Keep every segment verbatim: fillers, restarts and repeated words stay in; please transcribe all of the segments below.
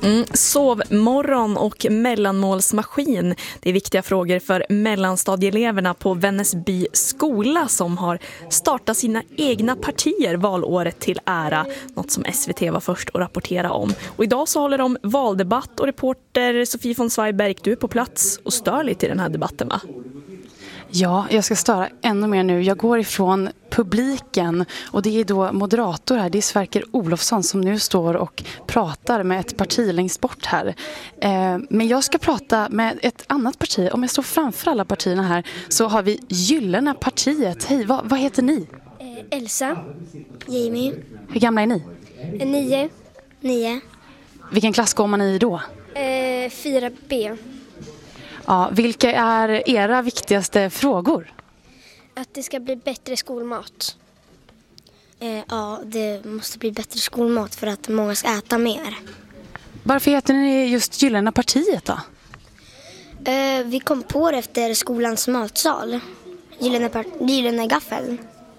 Mm, sovmorgon och mellanmålsmaskin. Det är viktiga frågor för mellanstadieeleverna på Vännäsby skola som har startat sina egna partier valåret till ära. Något som S V T var först att rapportera om. Och idag så håller de valdebatt och reporter Sofie von Zweigbergk, du är på plats och stör lite i den här debatten, va? Ja, jag ska störa ännu mer nu. Jag går ifrån publiken och det är då moderator här. Det är Sverker Olofsson som nu står och pratar med ett parti längst bort här. Eh, men jag ska prata med ett annat parti. Om jag står framför alla partierna här så har vi Gyllene partiet. Hej, vad, vad heter ni? Eh, Elsa. Jamie. Hur gamla är ni? Eh, nio. Nio. Vilken klass går man i då? Eh, fyra B. Ja, vilka är era viktigaste frågor? Att det ska bli bättre skolmat. Eh, ja, det måste bli bättre skolmat för att många ska äta mer. Varför heter ni just Gyllene partiet då? Eh, vi kom på det efter skolans matsal. Gyllene, par- Gyllene gaffel.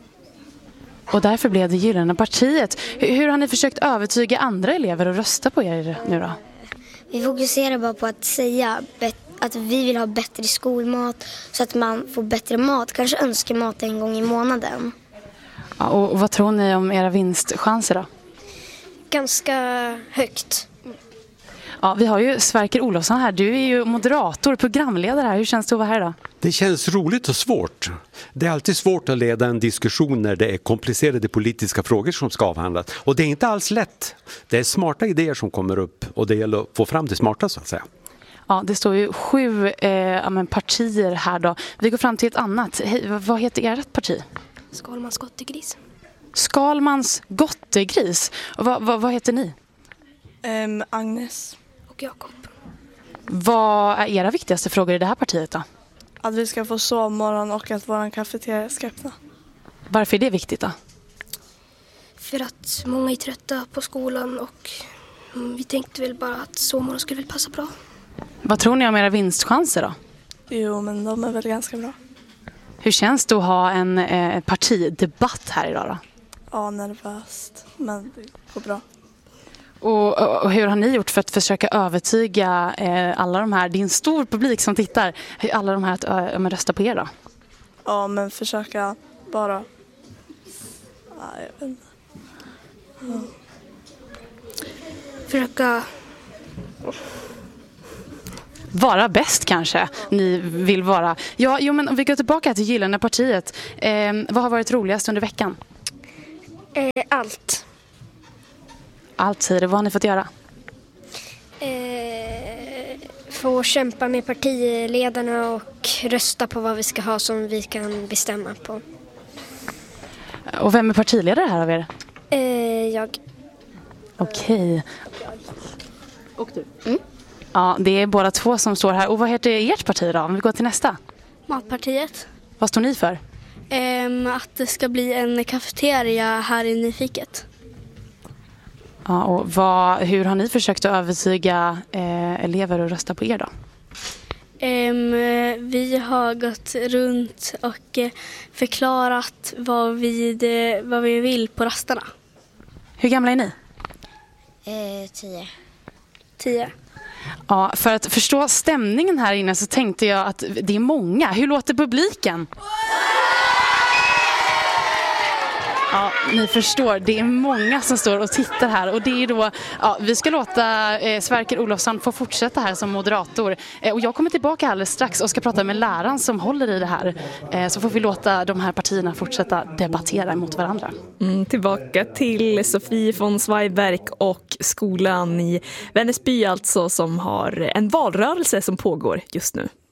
Och därför blev det Gyllene partiet. Hur, hur har ni försökt övertyga andra elever att rösta på er nu då? Vi fokuserar bara på att säga bet- att vi vill ha bättre skolmat så att man får bättre mat. Kanske önskar mat en gång i månaden. Ja, och, och vad tror ni om era vinstchanser då? Ganska högt. Ja, vi har ju Sverker Olofsson här. Du är ju moderator, programledare här. Hur känns det att vara här då? Det känns roligt och svårt. Det är alltid svårt att leda en diskussion när det är komplicerade politiska frågor som ska avhandlas. Och det är inte alls lätt. Det är smarta idéer som kommer upp och det gäller att få fram det smarta så att säga. Ja, det står ju sju eh, ja, men partier här då. Vi går fram till ett annat. Hej, vad heter ert parti? Skalmans gottegris. Skalmans gottegris. Och vad, vad, vad heter ni? Um, Agnes. Och Jakob. Vad är era viktigaste frågor i det här partiet då? Att vi ska få sovmorgon och att vår kafeteria ska öppna. Varför är det viktigt då? För att många är trötta på skolan och vi tänkte väl bara att sovmorgon skulle väl passa bra. Vad tror ni om era vinstchanser då? Jo, men de är väl ganska bra. Hur känns det att ha en eh, partidebatt här idag då? Ja, nervöst. Men det går bra. Och, och, och hur har ni gjort för att försöka övertyga eh, alla de här, det är en stor publik som tittar, alla de här att äh, rösta på er då? Ja, men försöka bara... Ja, jag vet inte. Ja. Försöka... Vara bäst kanske, ni vill vara. Ja, jo, men om vi går tillbaka till Gyllene partiet. Eh, vad har varit roligast under veckan? Eh, allt. Allt säger det. Vad har ni fått göra? Eh, få kämpa med partiledarna och rösta på vad vi ska ha som vi kan bestämma på. Och vem är partiledare här av er? Eh, jag. Okej. Och du? Mm. Ja, det är båda två som står här. Och vad heter ert parti då? Om vi går till nästa. Matpartiet. Vad står ni för? Um, att det ska bli en kafeteria här i Nyfiket. Ja, och vad, hur har ni försökt att övertyga eh, elever att rösta på er då? Um, vi har gått runt och eh, förklarat vad vi, det, vad vi vill på rasterna. Hur gamla är ni? Eh, tio. Tio. Ja, för att förstå stämningen här inne så tänkte jag att det är många. Hur låter publiken? Ja, ni förstår, det är många som står och tittar här och det är då, ja, vi ska låta eh, Sverker Olofsson få fortsätta här som moderator eh, och jag kommer tillbaka alldeles strax och ska prata med läraren som håller i det här eh, så får vi låta de här partierna fortsätta debattera mot varandra. Mm, tillbaka till Sofie von Zweigbergk och skolan i Vännäsby alltså som har en valrörelse som pågår just nu.